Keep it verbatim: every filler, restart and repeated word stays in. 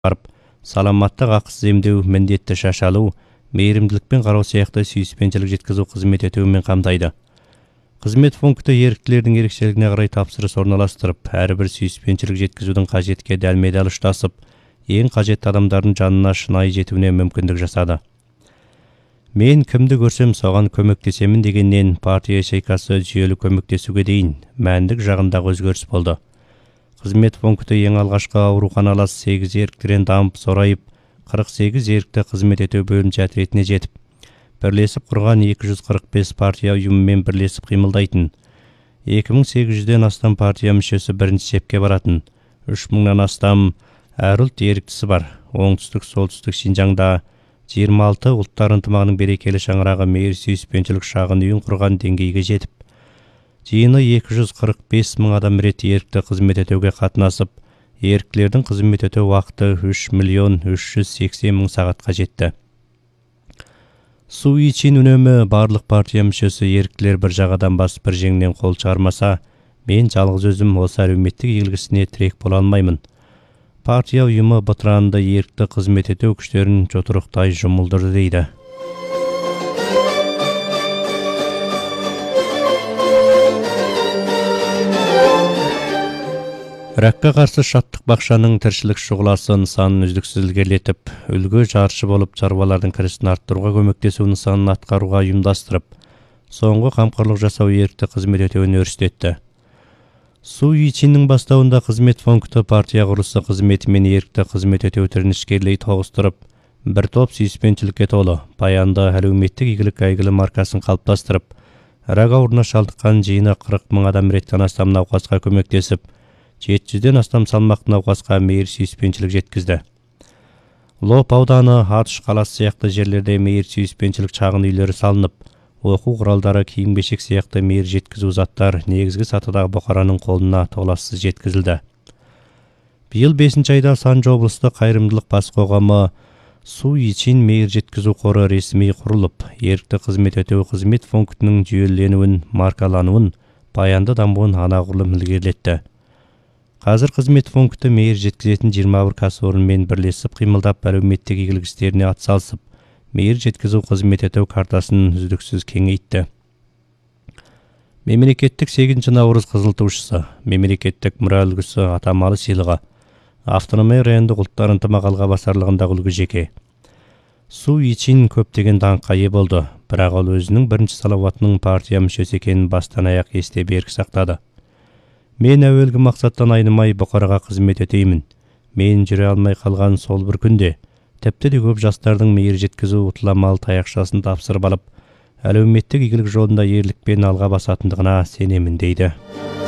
барып, саламаттык акысыз эмдөө, міндетті шаш алуу, мейірімділікпен кароо сыяктуу сүйүспенчилик жеткизүү кызмет этүүнү камтайды. Кызмет пункты эрктилердин эрекчелигине карай тапсырыс орналаштырып, ар бир сүйүспенчилик жеткизүүдүн кажетке далмедал уштасып, эң кажет адамдардын жанына шынайы жетүүнө мүмкүндүк жасады. Мен кимди көрсөм соган көмөктесемин дегенден партия ячейкасы жүйөлүк көмөктесүүгө дейин маандык жагындагы өзгөрүш болду. Кызмет пункты эң алгачкы ооруканалас сегиз эрктирен дамып сорайып, кырк сегиз эркте кызмет этүү бөлүнчө отретине жетип, бирлешип курган эки жүз кырк беш партия уюму менен бирлешип кыймылдайтын. эки миң сегиз жүздөн астам партия мүчөсү биринчи чепке баратын. үч миңден астам ар улт эрктиси бар. Оңтүстүк, солтүстүк Шинжаңда жыйырма алты улуттар ынтымагынын берекелүү шаңырагы мейир сүйүспенчилик шагын үйүн курган деңгейге жетип, жыйыны эки жүз кырк беш миң адам ирет эркте кызмет этүүгө катнашып, эрктилердин кызмет этүү убакыты үч миллион үч жүз сексен миң саатка жетти. Суу ичин үнөмө барлык партия мүчөсү эрктилер бир жагадан басып бир жеңден кол чыгармаса, мен жалгыз өзүм осы әлеуметтик ийгилигисине тирек боло алмаймын. Партия уюму бытыраанда эркте кызмет этүү күчтөрүн жотуруктай жумулдурду дейди. Ракка каршы шаттык бакчанын тирчилик шугуласы нысанын үздүксүз илгерилетип, үлгү жарчы болуп чарбалардын киришин арттырууга көмөктесүү нысанын аткарууга уюмдаштырып, соңку камкорлук жасоо эркте кызмет этүүнү өрүстөттү. Суу ичинин баштабында кызмет пункты партия курулушу кызмети менен эркте кызмет этүү түрүн ишкерлей тогуштуруп, бир топ сүйүспенчиликке толуу, баянды әлеуметтик ийгилик айгылы маркасын калыпташтырып, рак ооруна шалдыккан жыйыны кырк миң адам иреттен астам навкаска көмөктесип, жети жүздөн астам салмактуу навкаска мейир сүйүспенчилик жеткизди. Лоп ауданы, Атыш каласы сыяктуу жерлерде мейир сүйүспенчилик чагын үйлөрү салынып, окуу куралдары, кийим-кечек сыяктуу мейир жеткизүү заттар негизги сатыдагы букаранын колуна толассыз жеткизилди. Быйыл бешинчи айда Санжы облустук кайрымдуулук бас когому Суу ичин мейир жеткизүү кору ресми курулуп, эркте кызмет этүү кызмет пунктунун жүйөлөнүүн, маркалануун, баянды дамуун анагулум илгерилетти. Азыр кызмет пункты мейир жеткизетін жыйырма бир кәсіпорын менен бирлешип кыймылдап, әлеуметтик ийгилик иштерине атсалышып, мейир жеткизүү кызмет этүү картасын үздүксүз кеңейтти. Мемлекеттик сегизинчи Наурыз кызыл туушусу, мемлекеттик мура үлгүсү атамалы сыйлыгы, автономия райондук улуттар ынтымак алга басарлыгындагы үлгү жеке. Суу ичин көптөгөн даңкка ээ болду, бирок ал өзүнүн биринчи салаватынын партия мүчөсү экенин баштан аяк эсте берк сактады. Мен әуелгі мақсаттан айнымай бұқараға қызмет етеймін. Мен жүре алмай қалған сол бір күнде, тіпті де көп жастардың мейір жеткізу ұтыламал таяқшасын тапсырып алып, әлеуметтік игілік жолында ерлікпен алға басатындығына сенемін дейді.